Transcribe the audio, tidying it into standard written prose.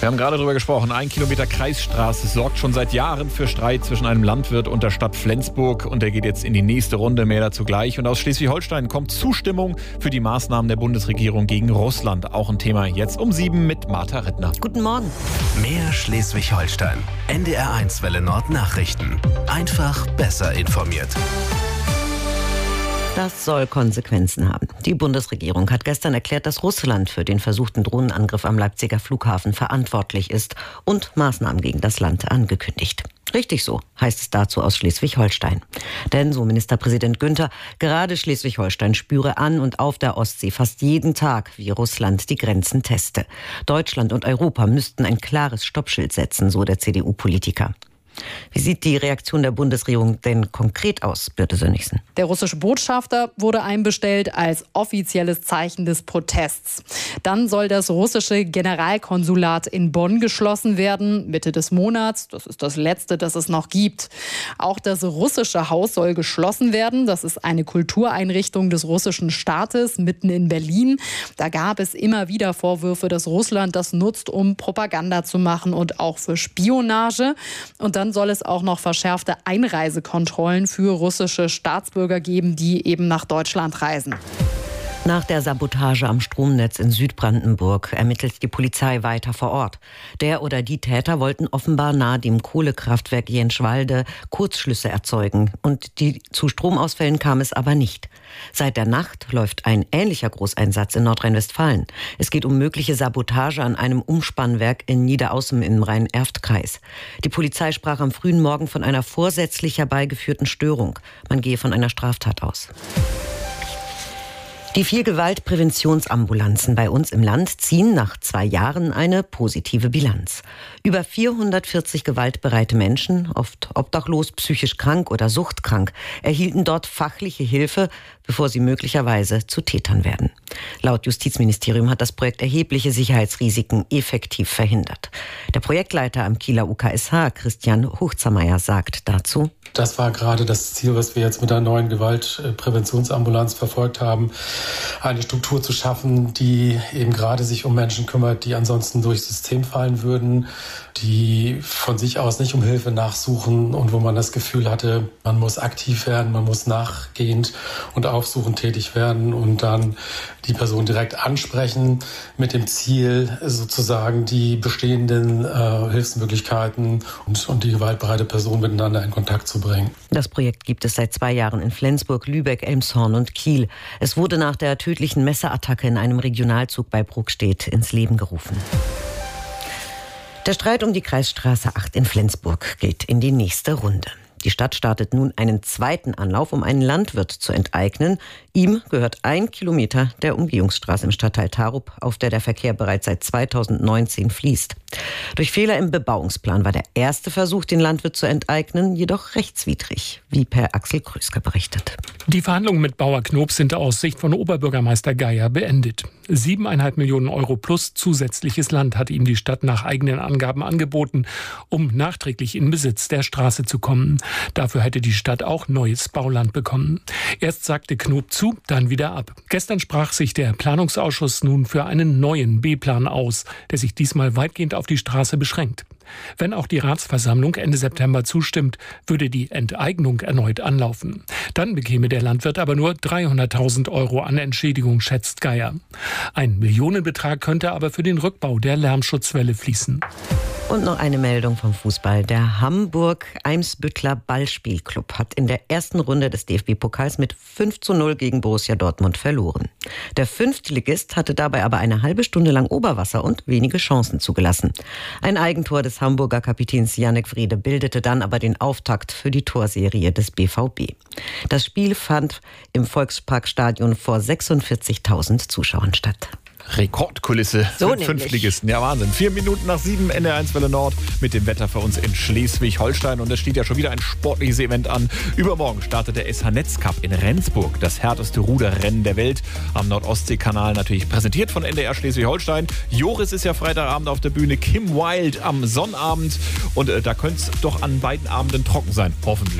Wir haben gerade darüber gesprochen, 1 Kilometer Kreisstraße sorgt schon seit Jahren für Streit zwischen einem Landwirt und der Stadt Flensburg. Und der geht jetzt in die nächste Runde, mehr dazu gleich. Und aus Schleswig-Holstein kommt Zustimmung für die Maßnahmen der Bundesregierung gegen Russland. Auch ein Thema jetzt um 7 mit Martha Rittner. Guten Morgen. Mehr Schleswig-Holstein. NDR1 Welle Nord Nachrichten. Einfach besser informiert. Das soll Konsequenzen haben. Die Bundesregierung hat gestern erklärt, dass Russland für den versuchten Drohnenangriff am Leipziger Flughafen verantwortlich ist und Maßnahmen gegen das Land angekündigt. Richtig so, heißt es dazu aus Schleswig-Holstein. Denn, so Ministerpräsident Günther, gerade Schleswig-Holstein spüre an und auf der Ostsee fast jeden Tag, wie Russland die Grenzen teste. Deutschland und Europa müssten ein klares Stoppschild setzen, so der CDU-Politiker. Wie sieht die Reaktion der Bundesregierung denn konkret aus, Birte Sönnigsen? Der russische Botschafter wurde einbestellt als offizielles Zeichen des Protests. Dann soll das russische Generalkonsulat in Bonn geschlossen werden, Mitte des Monats. Das ist das letzte, das es noch gibt. Auch das russische Haus soll geschlossen werden. Das ist eine Kultureinrichtung des russischen Staates mitten in Berlin. Da gab es immer wieder Vorwürfe, dass Russland das nutzt, um Propaganda zu machen und auch für Spionage. Und dann soll es auch noch verschärfte Einreisekontrollen für russische Staatsbürger geben, die eben nach Deutschland reisen. Nach der Sabotage am Stromnetz in Südbrandenburg ermittelt die Polizei weiter vor Ort. Der oder die Täter wollten offenbar nahe dem Kohlekraftwerk Jenschwalde Kurzschlüsse erzeugen. Und zu Stromausfällen kam es aber nicht. Seit der Nacht läuft ein ähnlicher Großeinsatz in Nordrhein-Westfalen. Es geht um mögliche Sabotage an einem Umspannwerk in Niederaußem im Rhein-Erft-Kreis. Die Polizei sprach am frühen Morgen von einer vorsätzlich herbeigeführten Störung. Man gehe von einer Straftat aus. Die 4 Gewaltpräventionsambulanzen bei uns im Land ziehen nach 2 Jahren eine positive Bilanz. Über 440 gewaltbereite Menschen, oft obdachlos, psychisch krank oder suchtkrank, erhielten dort fachliche Hilfe, bevor sie möglicherweise zu Tätern werden. Laut Justizministerium hat das Projekt erhebliche Sicherheitsrisiken effektiv verhindert. Der Projektleiter am Kieler UKSH, Christian Hochzermeier, sagt dazu: Das war gerade das Ziel, was wir jetzt mit der neuen Gewaltpräventionsambulanz verfolgt haben, eine Struktur zu schaffen, die eben gerade sich um Menschen kümmert, die ansonsten durchs System fallen würden, die von sich aus nicht um Hilfe nachsuchen und wo man das Gefühl hatte, man muss aktiv werden, man muss nachgehend und aufsuchend tätig werden und dann die Person direkt ansprechen mit dem Ziel, sozusagen die bestehenden Hilfsmöglichkeiten und die gewaltbereite Person miteinander in Kontakt zu bringen. Das Projekt gibt es seit 2 Jahren in Flensburg, Lübeck, Elmshorn und Kiel. Es wurde nach der tödlichen Messerattacke in einem Regionalzug bei Bruckstedt ins Leben gerufen. Der Streit um die Kreisstraße 8 in Flensburg geht in die nächste Runde. Die Stadt startet nun einen zweiten Anlauf, um einen Landwirt zu enteignen. Ihm gehört 1 Kilometer der Umgehungsstraße im Stadtteil Tarup, auf der der Verkehr bereits seit 2019 fließt. Durch Fehler im Bebauungsplan war der erste Versuch, den Landwirt zu enteignen, jedoch rechtswidrig, wie Per Axel Krüsker berichtet. Die Verhandlungen mit Bauer Knob sind aus Sicht von Oberbürgermeister Geier beendet. 7,5 Millionen Euro plus zusätzliches Land hat ihm die Stadt nach eigenen Angaben angeboten, um nachträglich in Besitz der Straße zu kommen. Dafür hätte die Stadt auch neues Bauland bekommen. Erst sagte Knob zu, dann wieder ab. Gestern sprach sich der Planungsausschuss nun für einen neuen B-Plan aus, der sich diesmal weitgehend auf die Straße beschränkt. Wenn auch die Ratsversammlung Ende September zustimmt, würde die Enteignung erneut anlaufen. Dann bekäme der Landwirt aber nur 300.000 Euro an Entschädigung, schätzt Geier. Ein Millionenbetrag könnte aber für den Rückbau der Lärmschutzwelle fließen. Und noch eine Meldung vom Fußball. Der Hamburg-Eimsbüttler Ballspielclub hat in der ersten Runde des DFB-Pokals mit 5:0 gegen Borussia Dortmund verloren. Der 5. Ligist hatte dabei aber eine halbe Stunde lang Oberwasser und wenige Chancen zugelassen. Ein Eigentor des Hamburger Kapitäns Jannik Wrede bildete dann aber den Auftakt für die Torserie des BVB. Das Spiel fand im Volksparkstadion vor 46.000 Zuschauern statt. Rekordkulisse für den Fünftligisten. Ja, Wahnsinn. 4 Minuten nach 7, NDR1 Welle Nord mit dem Wetter für uns in Schleswig-Holstein. Und es steht ja schon wieder ein sportliches Event an. Übermorgen startet der SH Netz Cup in Rendsburg. Das härteste Ruderrennen der Welt. Am Nordostsee-Kanal natürlich präsentiert von NDR Schleswig-Holstein. Joris ist ja Freitagabend auf der Bühne. Kim Wilde am Sonnabend. Und da könnte es doch an beiden Abenden trocken sein. Hoffentlich.